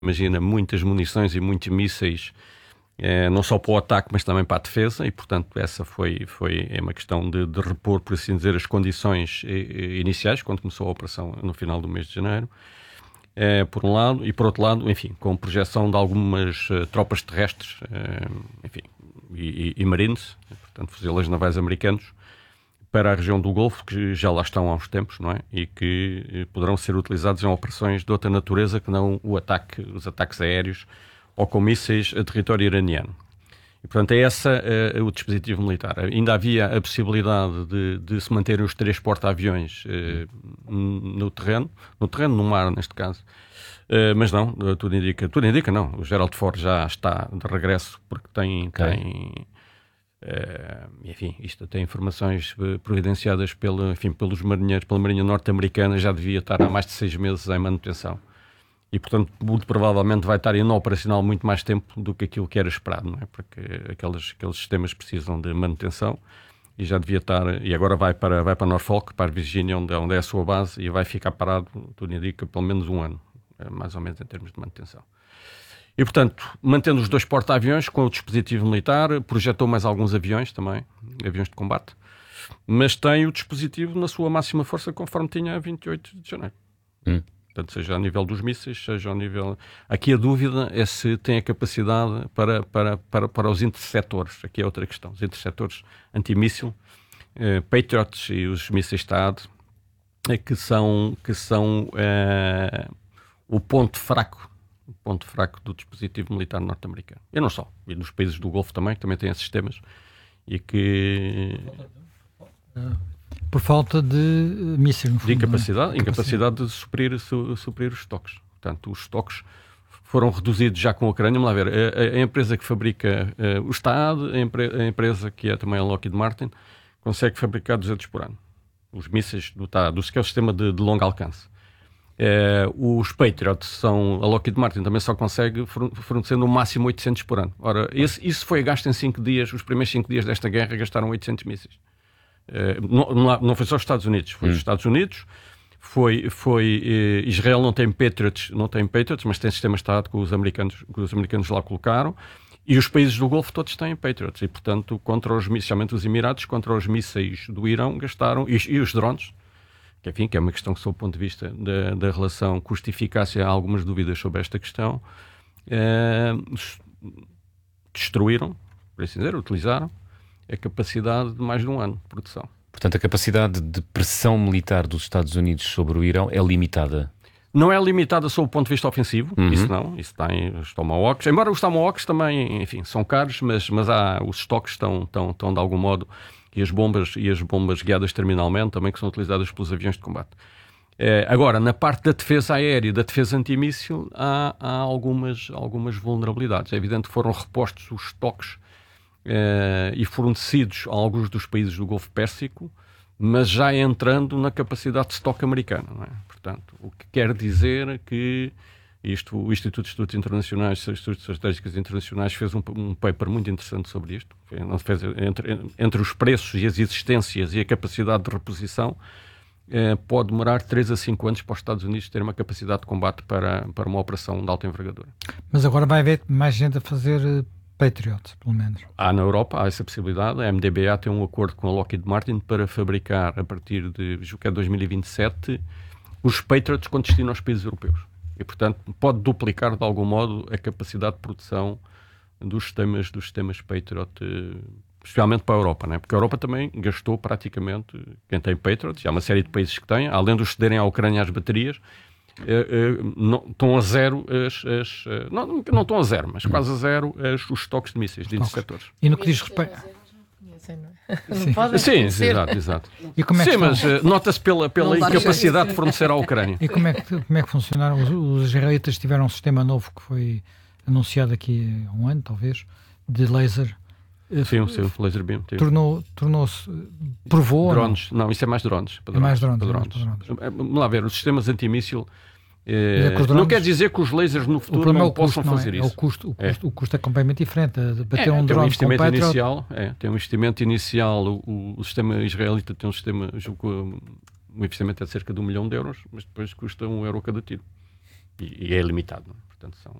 imagina, muitas munições e muitos mísseis, não só para o ataque, mas também para a defesa, e portanto essa foi uma questão de repor, por assim dizer, as condições iniciais, quando começou a operação no final do mês de janeiro, por um lado, e por outro lado, enfim, com projeção de algumas tropas terrestres, enfim, e marines, portanto fuzileiros navais americanos, para a região do Golfo, que já lá estão há uns tempos, não é? E que poderão ser utilizados em operações de outra natureza que não os ataques aéreos ou com mísseis a território iraniano. E, portanto, é esse o dispositivo militar. Ainda havia a possibilidade de se manterem os 3 porta-aviões no terreno, no mar, neste caso. Mas não, tudo indica não. O Gerald Ford já está de regresso porque tem enfim, isto tem informações providenciadas pelos marinheiros, pela Marinha Norte-Americana, já devia estar há mais de 6 meses em manutenção. E, portanto, muito provavelmente vai estar operacional muito mais tempo do que aquilo que era esperado, não é? Porque aqueles sistemas precisam de manutenção e já devia estar, e agora vai para Norfolk, para a Virgínia, onde é a sua base, e vai ficar parado, tudo indica, pelo menos um ano, mais ou menos em termos de manutenção. E, portanto, mantendo os 2 porta-aviões com o dispositivo militar, projetou mais alguns aviões também, aviões de combate, mas tem o dispositivo na sua máxima força conforme tinha a 28 de janeiro. Portanto, seja a nível dos mísseis, seja ao nível... Aqui a dúvida é se tem a capacidade para os interceptores. Aqui é outra questão. Os interceptores antimíssil, Patriots e os mísseis THAAD, que são o ponto fraco do dispositivo militar norte-americano. E não só. E nos países do Golfo também, que também têm esses sistemas. E que... Por falta de mísseis, no fundo. De incapacidade de suprir os estoques. Portanto, os estoques foram reduzidos já com a Ucrânia. Vamos lá ver, a empresa que fabrica o Estado, a empresa que é também a Lockheed Martin, consegue fabricar 200 por ano. Os mísseis do THAAD, que é o sistema de longo alcance. Os Patriots a Lockheed Martin também só consegue fornecer no máximo 800 por ano. Ora, isso foi gasto em 5 dias, os primeiros 5 dias desta guerra gastaram 800 mísseis. Não foi só os Estados Unidos, foi os Estados Unidos, Israel não tem Patriots, mas tem sistemas THAAD que os americanos lá colocaram, e os países do Golfo todos têm Patriots, e portanto, especialmente os Emirados, contra os mísseis do Irão gastaram, e os drones, que é uma questão que, sob o ponto de vista da relação custo-eficácia, há algumas dúvidas sobre esta questão, destruíram, por assim dizer, utilizaram a capacidade de mais de um ano de produção. Portanto, a capacidade de pressão militar dos Estados Unidos sobre o Irão é limitada? Não é limitada sob o ponto de vista ofensivo, isso não, isso tem os Tomahawks, embora os Tomahawks também, enfim, são caros, mas os estoques estão de algum modo, e as bombas guiadas terminalmente também, que são utilizadas pelos aviões de combate. Agora, na parte da defesa aérea e da defesa antimíssil, há algumas vulnerabilidades. É evidente que foram repostos os estoques e fornecidos a alguns dos países do Golfo Pérsico, mas já entrando na capacidade de estoque americana, não é? Portanto, o que quer dizer que o Instituto de Estudos Internacionais, Estudos Estratégicos Internacionais, fez um paper muito interessante sobre isto. Entre os preços e as existências e a capacidade de reposição, pode demorar 3 a 5 anos para os Estados Unidos terem uma capacidade de combate para uma operação de alta envergadura. Mas agora vai haver mais gente a fazer Patriots, pelo menos. Na Europa há essa possibilidade. A MDBA tem um acordo com a Lockheed Martin para fabricar, a partir de 2027, os Patriots com destino aos países europeus. E, portanto, pode duplicar, de algum modo, a capacidade de produção dos sistemas Patriot, especialmente para a Europa, não é? Porque a Europa também gastou praticamente, quem tem Patriots, há uma série de países que têm, além de os cederem à Ucrânia as baterias, estão a zero não estão a zero, mas quase a zero os estoques de mísseis de interceptores. E no que diz respeito... Sim, exato. E como é que mas nota-se pela incapacidade de fornecer à Ucrânia. E como é que funcionaram? Os israelitas tiveram um sistema novo que foi anunciado aqui há um ano, talvez, de laser. Sim, o laser beam. Tornou-se... Provou? Drones. Não, isso é mais drones. É mais drones. Vamos lá ver, os sistemas antimíssil... não quer dizer que os lasers no futuro não possam fazer isso. O custo é completamente diferente. Bater um drone com inicial, tem um investimento inicial. O sistema israelita tem um sistema, o investimento é de cerca de 1 milhão de euros, mas depois custa 1 euro cada tiro. E é limitado. Não é? Portanto, são